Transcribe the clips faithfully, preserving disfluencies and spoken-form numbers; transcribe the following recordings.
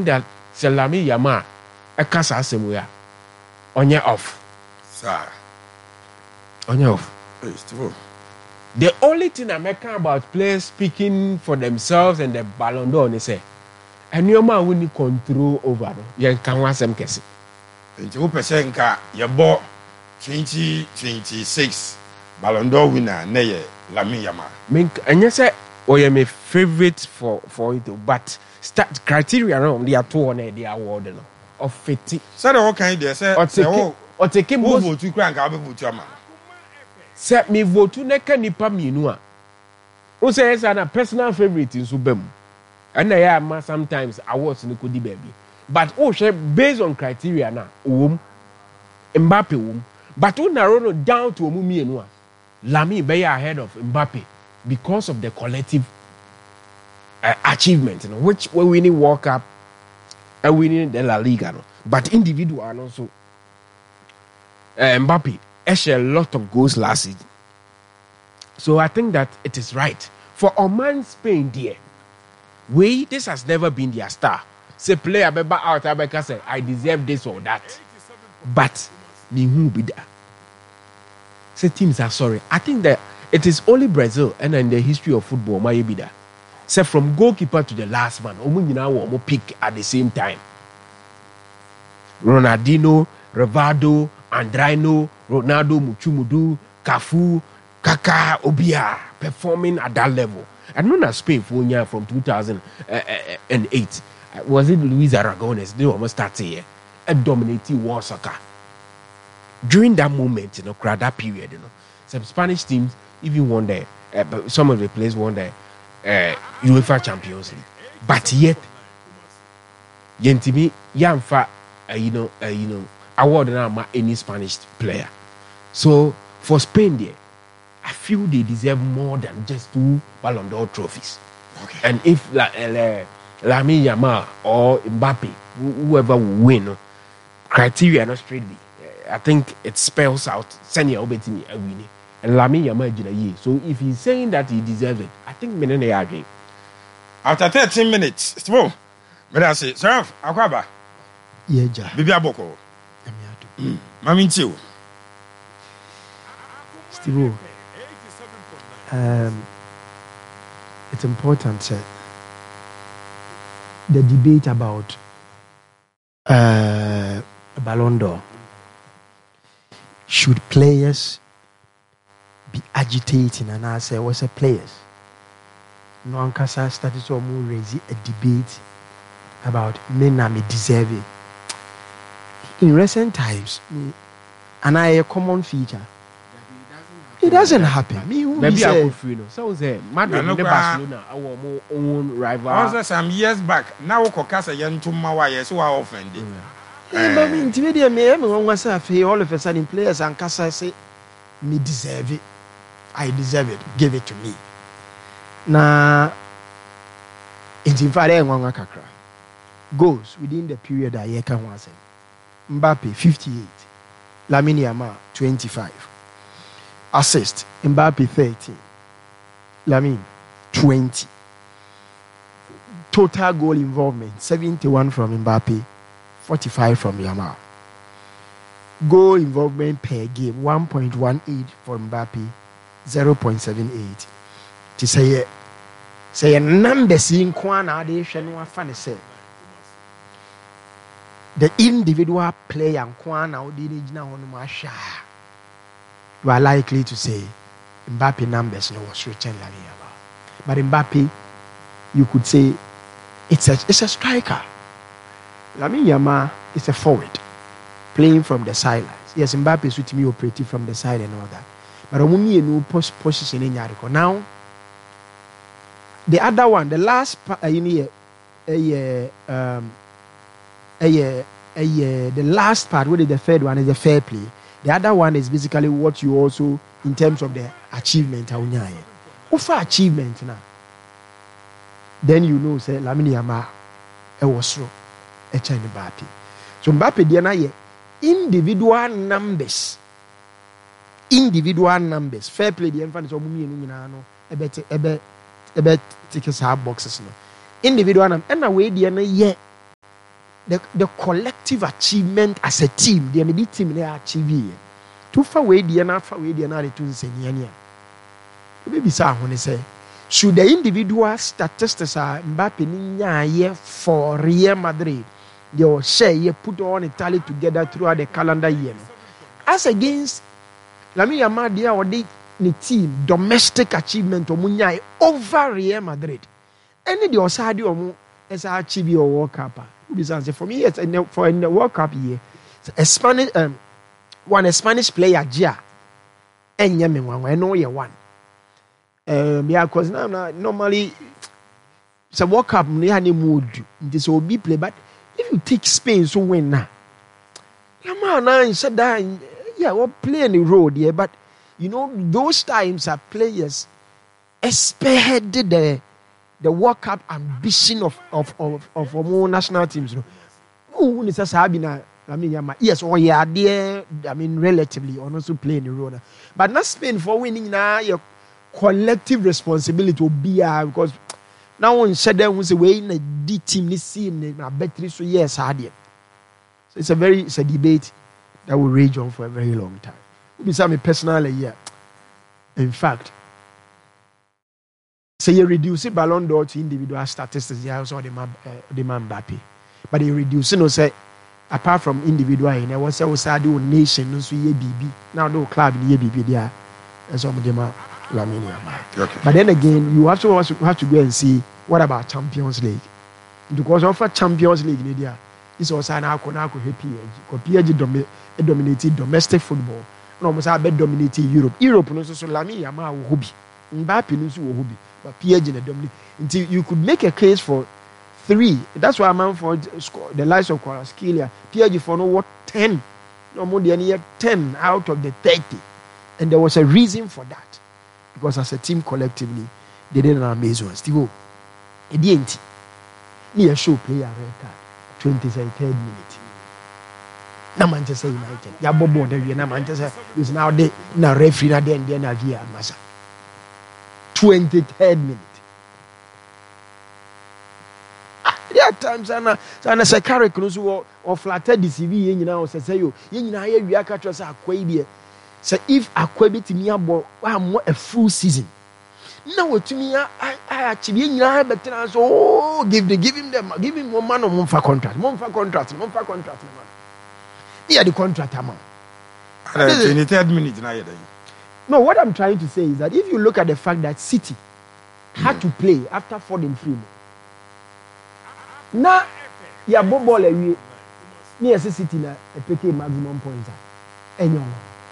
that Lamine Yamal a casa asemu on your off. Sir. On your off. It's true. The only thing I'm making about players speaking for themselves and the Ballon d'Or is say, and your man will need control over you can want some case. two percent ka your ball twenty twenty-six Ballon d'Or winner Neye Lamine Yamal. Mean and you say oh you my favorite for for it but start criteria around the two on the award no of fifty. So the whole kind there say oh or take him vote to crank out vote your man. Set me vote to neka nipa mienu a. O say yes na personal favorite in Subem. And I am sometimes awards no could baby. But oh share based on criteria na um Mbappe um. But when narrow no down to omu mienu a. Lamine be ahead of Mbappe because of the collective uh, achievement, you know, which when winning World Cup and winning the La Liga, no? But individual and also uh, Mbappe actually a lot of goals last season. So I think that it is right for Oman Spain there. We this has never been their star. Say player be back out Abeka say I deserve this or that. But the who be there. Say teams are sorry. I think that it is only Brazil and in the history of football may be there. Say from goalkeeper to the last man, omo nyina wo omo pick at the same time. Ronaldinho, Rivaldo, Andraino, Ronaldo, Muchumudu, Cafu, Kaka, Obia performing at that level. And not as Spain for year from two thousand eight. Was it Luis Aragonés? They almost started here and dominating world soccer. During that moment, you know, that period, you know, some Spanish teams even won the, uh, some of the players won the uh, UEFA Champions League. But yet, Yentimi, Yamfa, uh, you know, uh, you know, award now any Spanish player. So for Spain, there, I feel they deserve more than just two Ballon d'Or trophies. Okay. And if La, uh, Lamine Yamal or Mbappe, whoever will win, criteria not straightly. I think it spells out Senya Obetini a winning and Lamine Yamal Jina. So if he's saying that he deserves it, I think Menene agree. After thirteen minutes, Steve, but I say, Sir, Akwaba. Yeah, ja. Bibi Aboko. Mami Tio. Steve, um, it's important, sir. The debate about uh, Ballon d'Or. Should players be agitating? And I say, what's a players? No one can started to raise a debate about men and me deserving. In recent times, me, and I a common feature. It doesn't happen. Me, maybe I go free no. So say, Madrid, the Barcelona, our own rival. Also, some years back, now Kokasa Yantum Mawa, so I offended. I mean, today, me, everyone was say all of a sudden players and Kasa say, me deserve it. I deserve it. Give it to me. Na, it's in fact, one kakra goes within the period that you can say. Mbappe fifty-eight, Lamine Yamal twenty-five, assist Mbappe thirteen, Lamine twenty, total goal involvement seventy-one from Mbappe. forty-five from Yamal. Goal involvement per game one point one eight for Mbappe, zero point seven eight. To say, say a number seeing Kwana, they shall know funny say. The individual player and Kwana, didn't know on Masha. You are likely to say Mbappe numbers no was written like Yamal. But Mbappe, you could say it's a it's a striker. Lamine Yamal is a forward playing from the sidelines. Yes, Mbappe is with me operating from the side and all that. But Omumi no post position in Yariko. Now, the other one, the last uh, in here, uh, um, uh, uh, uh, the last part, where the third one is the fair play. The other one is basically what you also, in terms of the achievement, what for achievement now? Then you know, say Lamine Yamal, it was so. Mbappe. So Mbappe dia na ye individual numbers. Individual numbers. Fair play the infant so mumi enu nyina no ebe ebe ebe take sa boxes no. Individual numbers. And na we dia na ye the the collective achievement as a team, the medi team they achieve. Too far away the na far away the na to nsenia. Maybe say when say should the individual statistics are Mbappe ni nya for Real Madrid, they will share you put on a tally together throughout the calendar year. As against Lamine Yamal, they are the team domestic achievement omunya over Real Madrid. Any the osadi omu as achieve your World Cup. For me, yes, for in the World Cup year, a Spanish um one a Spanish player Gia and Yemen one. I know you one. Um, yeah, because now normally it's a World Cup. We have any mood. This will be play, but if you take Spain, so win now. Yeah, man, said that. Yeah, we're playing the road here, but you know those times are players spearheaded the the World Cup ambition of of of of our national teams. You know, who is a I mean, yes, or yeah, there. I mean, relatively, or also playing the road, but not Spain for winning now. Your collective responsibility will be uh, because now one said there was a way in a D team this scene a better so yes hard. So it's a very it's a debate that will rage on for a very long time. Besides me personally, yeah. In fact, say you reduce the Ballon d'Or to individual statistics, yeah, also the man uh, the man Mbappe. But you reduce, you know, say apart from individual, you know, what's also do nation, no so ye B B. Now no club in ye B B there. That's all the man. Lamine Yamal. Okay. But then again, you also have to go and see what about Champions League, because of a Champions League in India, it's also an alcohol P S G. Because P S G domi- dominated domestic football, and almost a bit dominated Europe. Europe no so Lamine Yamal will hobby, Mbappe no so will hobby, but P S G na dominate. Until you could make a case for three. That's why I'm for the likes of Kvaratskhelia. P S G for no what ten, no more than ten out of the thirty, and there was a reason for that. Because as a team collectively, they did an amazing one. Steve, a D N T, near show player red card, twenty-third minute. Now Manchester United, ya bobo there. Now Manchester is now the now referee na then then na via masa. twenty-third minute. There are times ana ana say carry kuno or flatter the C V yen nyina o say yo yen nyina ya wi aka tro say akwai bie. So if Akwebi to me about a full season, now to me I actually better oh give the give him them give him one man or one for contract, one for contract, one for contract, man. Yeah, the contract, man. twenty-third minute now. No, what I'm trying to say is that if you look at the fact that City had mm. to play after falling free, now yeah, ball away near City na a pick maximum points. Anyone.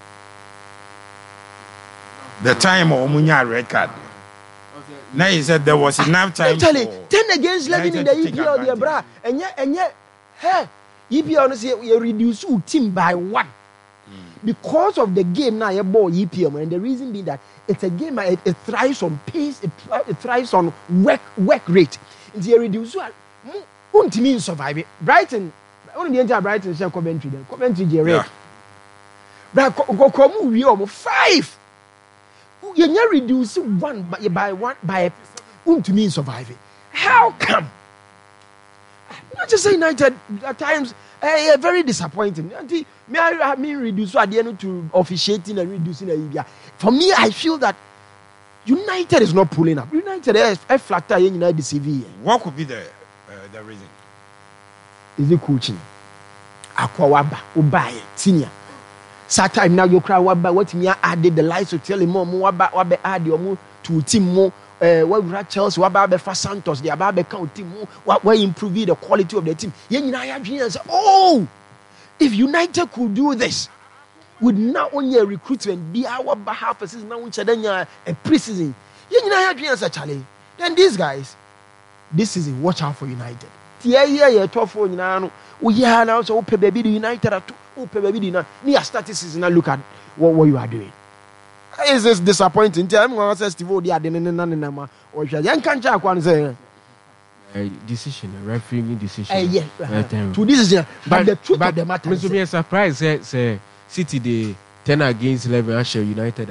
The time of Omunya red card. Now he said there was enough time. Actually, ten against eleven in the E P L, dear bra, and yet, and yet, hey, E P L honestly, you reduce your team by one mm. because of the game now. You ball E P L, and the reason being that it's a game it, it thrives on pace, it, it thrives on work work rate. And you reduce your, won't mean survive it. Brighton, only the entire Brighton share Coventry then. Coventry, Jerry. But go come we almost five. You never reduce one by, by one by um to mean surviving. How come? Not just say United at times eh, uh, very disappointing. Me I mean reduce at the end to officiating and reducing the for me, I feel that United is not pulling up. United is a flatter in United C V. What could be the uh, the reason? Is it coaching? Akwawaba, Ubaye, senior. Sometimes now you cry what what me added the lights to tell him more more what be add your more to team more uh what we Chelsea what about the Santos the about the count team more what we improve the quality of the team. Yen na ya dream say oh if United could do this with not only a recruitment be our half a season now which then a pre-season. Yen na ya dream say Charlie. Then these guys this season watch out for United. Yeah yeah yeah tough for you now. We yeah now so pay baby the United at oh baby the now near statistics now look at what, what you are doing. Is this disappointing? I'm going to say Steve O dia den na na ma or yan kan cha kwan say decision referee decision. Eh yeah. To this is but the truth of the matter is be surprised say say City the ten against eleven Asher United.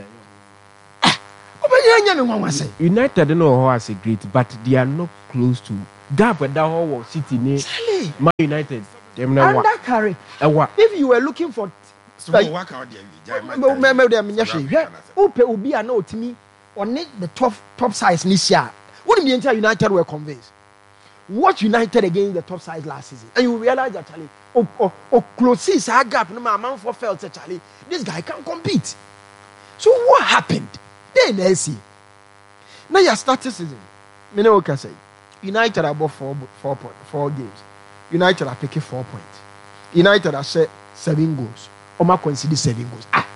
United don't know how as a great but they are not close to gap with that whole City ne Hey, Man United. Them na wa. under carry. Ewa. If you were looking for So like, what can you remember them nyashi. Hwe, ope obi a na otimi on it the top top size this year. What do you mean United were convinced? Watch United against the top side last season, and you realize that Charlie, oh, oh, oh, close his gap. No man for felt that Charlie, this guy can't compete. So what happened? Then let's see. Now your starting season, me know what I say. United are about four four point four games. United are picking four points. United are set seven goals. Oma consider seven goals. Ah,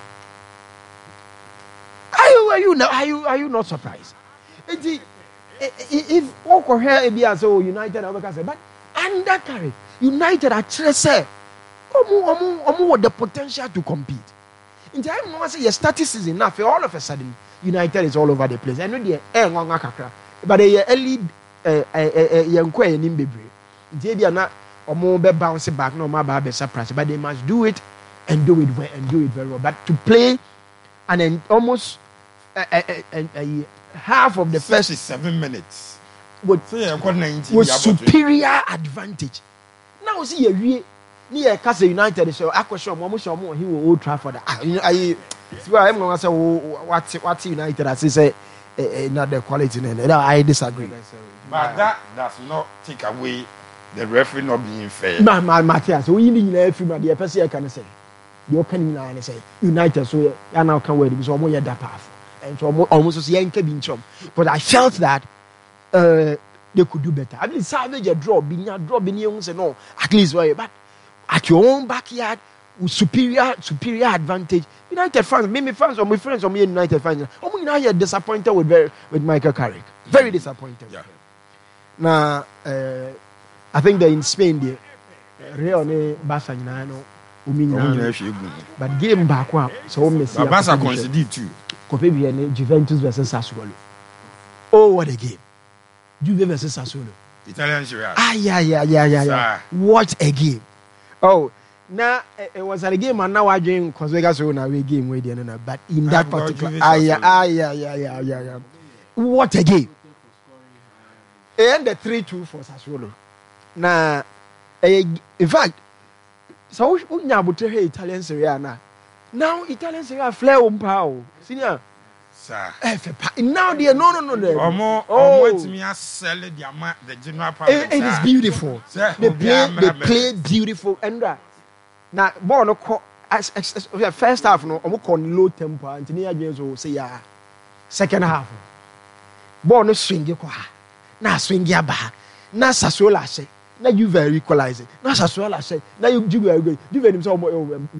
are you are you are you are you not surprised? It's, if Oko here be as oh United are say, but under carry United are say omu omu omu with the potential to compete. In time no say your starting season now for all of a sudden United is all over the place. I know the eh ngwa kakra, but the early eh eh yenko enim bebre. Nti dia na omu be bounce back no ma ba be surprise, but they must do it and do it well and do it very well. But to play and then almost uh, uh, uh, uh, half of the first seven minutes with, so with superior advantage. Now see you near Castle United so Aquasham almost more he will Old Trafford. I I'm gonna say what what United as say not the quality. No, I disagree. But that does not take away the referee not being fair. Ma ma Matthias, we need every man the person can say. You can now say United so you now can wait because almost that powerful. And so almost see any cabin chum. But I felt that uh, they could do better. I mean, savage a draw, being a draw, being young, say no, at least way, but at your own backyard with superior superior advantage. United fans, maybe fans or my friends or me United fans, I'm United disappointed with very, with Michael Carrick. Very disappointed. Yeah. Now, uh, I think they're in Spain, the Real Barca, but game back up, so Messi. Barca conceded too. Juventus versus Sassuolo. Oh, what a game! Juve versus Sassuolo. Italian Serie A. Ah, yeah, yeah, yeah, yeah, yeah. What a game! Oh, now it was a game, and now I drink because we got so now we game with the other. But in that particular, ah, yeah, ah, yeah, yeah, yeah, yeah, yeah. What a game! And the three two for Sassuolo. Now, in fact, so we now put here Italian Serie A now. Now Italian Serie A flare on power. Senior. Sir. Now they no no no no. Omo omo me sell the amount the general public. It is beautiful. Sir, they play they play beautiful and uh, now ball no first half no omo con low tempo and near games will say yeah. Second half. Ball no swing ko ha. Na swing ya ba. Na Sassuolo say. Na you very equalizing. Na Sassuolo say. Na you Juve Juve himself